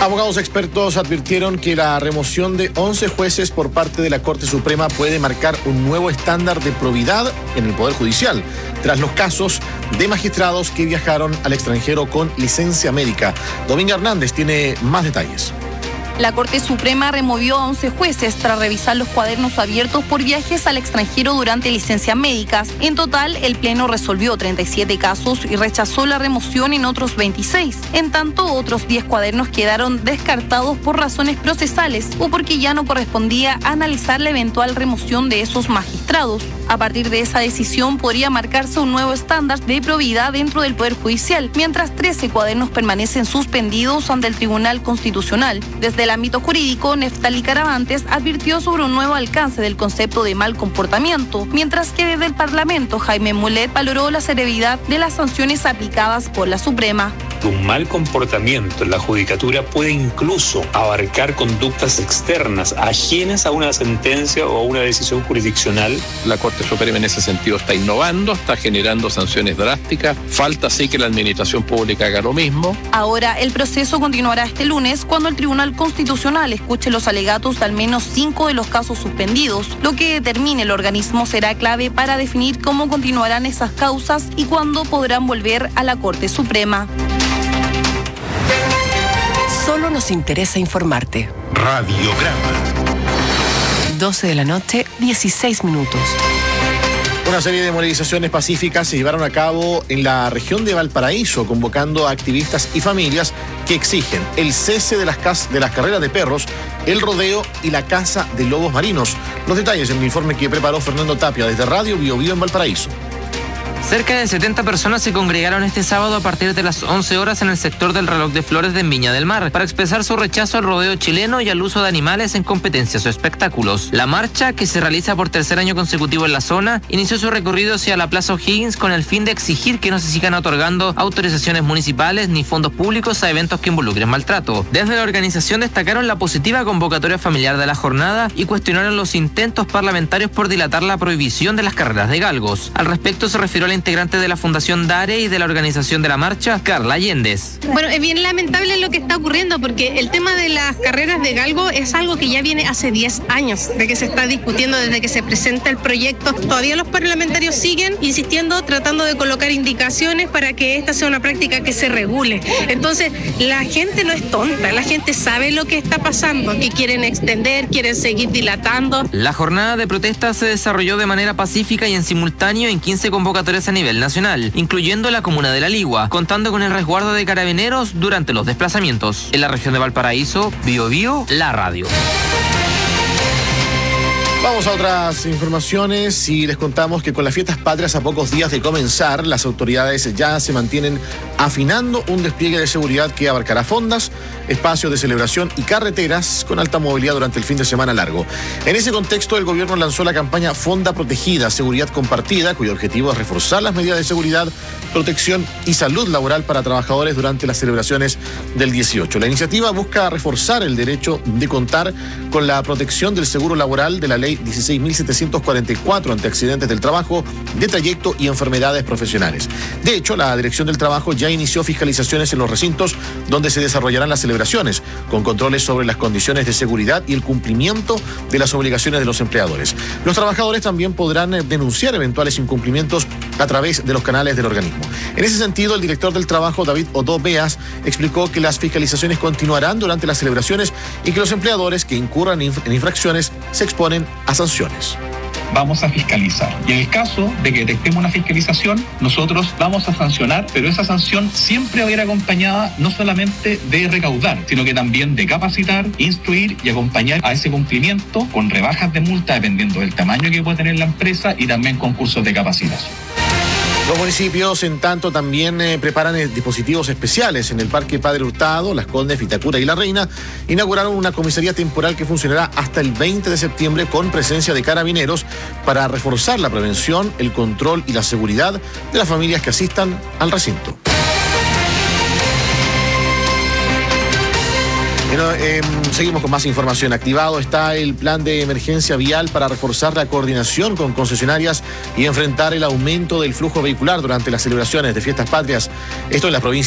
Abogados expertos advirtieron que la remoción de 11 jueces por parte de la Corte Suprema puede marcar un nuevo estándar de probidad en el Poder Judicial, tras los casos de magistrados que viajaron al extranjero con licencia médica. Dominga Hernández tiene más detalles. La Corte Suprema removió a 11 jueces tras revisar los cuadernos abiertos por viajes al extranjero durante licencias médicas. En total, el Pleno resolvió 37 casos y rechazó la remoción en otros 26. En tanto, otros 10 cuadernos quedaron descartados por razones procesales o porque ya no correspondía analizar la eventual remoción de esos magistrados. A partir de esa decisión podría marcarse un nuevo estándar de probidad dentro del Poder Judicial, mientras 13 cuadernos permanecen suspendidos ante el Tribunal Constitucional. Desde el ámbito jurídico, Neftali Caravantes advirtió sobre un nuevo alcance del concepto de mal comportamiento, mientras que desde el Parlamento, Jaime Mulet valoró la severidad de las sanciones aplicadas por la Suprema. Un mal comportamiento en la judicatura puede incluso abarcar conductas externas, ajenas a una sentencia o a una decisión jurisdiccional. La Corte Suprema en ese sentido está innovando, está generando sanciones drásticas. Falta sí que la Administración Pública haga lo mismo. Ahora, el proceso continuará este lunes cuando el Tribunal Constitucional escuche los alegatos de al menos 5 de los casos suspendidos. Lo que determine el organismo será clave para definir cómo continuarán esas causas y cuándo podrán volver a la Corte Suprema. Solo nos interesa informarte. Radiograma. 12 de la noche, 16 minutos. Una serie de movilizaciones pacíficas se llevaron a cabo en la región de Valparaíso, convocando a activistas y familias que exigen el cese de las carreras de perros, el rodeo y la caza de lobos marinos. Los detalles en el informe que preparó Fernando Tapia desde Radio Bio Bio en Valparaíso. Cerca de 70 personas se congregaron este sábado a partir de las 11 horas en el sector del Reloj de Flores de Viña del Mar para expresar su rechazo al rodeo chileno y al uso de animales en competencias o espectáculos. La marcha, que se realiza por tercer año consecutivo en la zona, inició su recorrido hacia la Plaza O'Higgins con el fin de exigir que no se sigan otorgando autorizaciones municipales ni fondos públicos a eventos que involucren maltrato. Desde la organización destacaron la positiva convocatoria familiar de la jornada y cuestionaron los intentos parlamentarios por dilatar la prohibición de las carreras de galgos. Al respecto se refirió la integrante de la Fundación DARE y de la organización de la marcha, Carla Allendez. Bueno, es bien lamentable lo que está ocurriendo porque el tema de las carreras de galgo es algo que ya viene hace 10 años, de que se está discutiendo desde que se presenta el proyecto. Todavía los parlamentarios siguen insistiendo, tratando de colocar indicaciones para que esta sea una práctica que se regule. Entonces, la gente no es tonta, la gente sabe lo que está pasando, que quieren extender, quieren seguir dilatando. La jornada de protesta se desarrolló de manera pacífica y en simultáneo en 15 convocatorias a nivel nacional, incluyendo la comuna de La Ligua, contando con el resguardo de carabineros durante los desplazamientos. En la región de Valparaíso, Bio Bio, la radio. Vamos a otras informaciones y les contamos que con las fiestas patrias a pocos días de comenzar, las autoridades ya se mantienen afinando un despliegue de seguridad que abarcará fondas, espacios de celebración y carreteras con alta movilidad durante el fin de semana largo. En ese contexto, el gobierno lanzó la campaña Fonda Protegida, Seguridad Compartida, cuyo objetivo es reforzar las medidas de seguridad, protección y salud laboral para trabajadores durante las celebraciones del 18. La iniciativa busca reforzar el derecho de contar con la protección del seguro laboral de la ley 16.744 ante accidentes del trabajo, de trayecto y enfermedades profesionales. De hecho, la Dirección del Trabajo ya inició fiscalizaciones en los recintos donde se desarrollarán las celebraciones, con controles sobre las condiciones de seguridad y el cumplimiento de las obligaciones de los empleadores. Los trabajadores también podrán denunciar eventuales incumplimientos a través de los canales del organismo. En ese sentido, el director del Trabajo, David Otto Beas, explicó que las fiscalizaciones continuarán durante las celebraciones y que los empleadores que incurran en infracciones se exponen a sanciones. Vamos a fiscalizar. Y en el caso de que detectemos una fiscalización, nosotros vamos a sancionar, pero esa sanción siempre va a ir acompañada no solamente de recaudar, sino que también de capacitar, instruir y acompañar a ese cumplimiento con rebajas de multa dependiendo del tamaño que pueda tener la empresa y también con cursos de capacitación. Los municipios, en tanto, también preparan dispositivos especiales. En el Parque Padre Hurtado, Las Condes, Vitacura y La Reina inauguraron una comisaría temporal que funcionará hasta el 20 de septiembre con presencia de carabineros para reforzar la prevención, el control y la seguridad de las familias que asistan al recinto. Seguimos con más información. Activado está el plan de emergencia vial para reforzar la coordinación con concesionarias y enfrentar el aumento del flujo vehicular durante las celebraciones de fiestas patrias. Esto en la provincia